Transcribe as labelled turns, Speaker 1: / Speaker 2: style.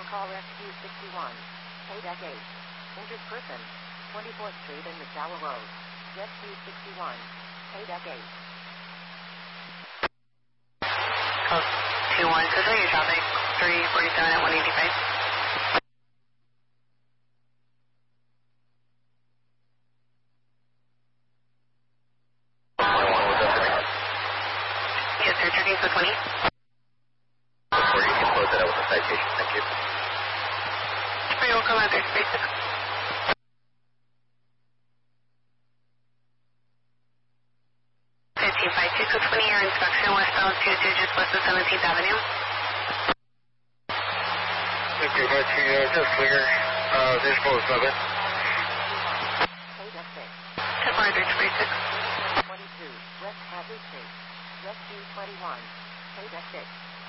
Speaker 1: Special call Rescue 61. Paydeck 8. Injured person. 24th Street and McDowell Road. Rescue 61. Paydeck 8.
Speaker 2: Code 2123, your traffic 347 at 185. Yes, sir, checking for 20.
Speaker 3: Before you can close it out with a citation, thank you.
Speaker 2: You're welcome out there, space 6. 1556 with 20, your inspection westbound 2 digits west of 17th Avenue.
Speaker 3: Thank you much, just clear, visual 7.
Speaker 1: Paydeck 6.
Speaker 2: 10 space 6.
Speaker 1: 22. West Hadley Street. Rescue 21. Paydeck 6.